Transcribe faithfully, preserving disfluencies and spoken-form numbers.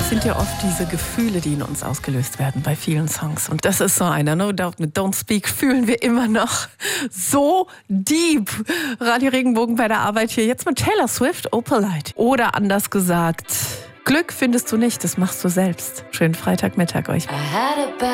sind ja oft diese Gefühle, die in uns ausgelöst werden bei vielen Songs. Und das ist so einer, No Doubt mit Don't Speak fühlen wir immer noch so deep. Radio Regenbogen bei der Arbeit hier jetzt mit Taylor Swift, Opalite. Oder anders gesagt, Glück findest du nicht, das machst du selbst. Schönen Freitagmittag euch.